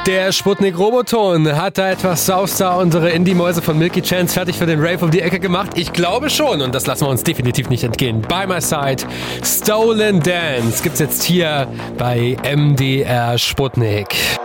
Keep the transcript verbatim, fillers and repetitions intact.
Der Sputnik Roboton hat da etwas Saustar unsere Indie-Mäuse von Milky Chance fertig für den Rave um die Ecke gemacht. Ich glaube schon und das lassen wir uns definitiv nicht entgehen. By My Side, Stolen Dance gibt's jetzt hier bei M D R Sputnik.